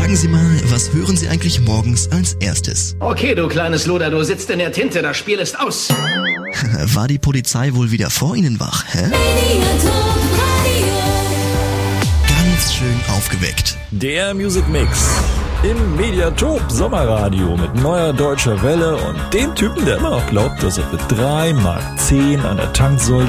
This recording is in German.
Sagen Sie mal, was hören Sie eigentlich morgens als erstes? Okay, du kleines Luder, du sitzt in der Tinte, das Spiel ist aus. War die Polizei wohl wieder vor Ihnen wach, hä? Ganz schön aufgeweckt. Der Music Mix im Mediatorp Sommerradio mit neuer deutscher Welle und dem Typen, der immer noch glaubt, dass er für 3 Mark 10 an der Tanksäule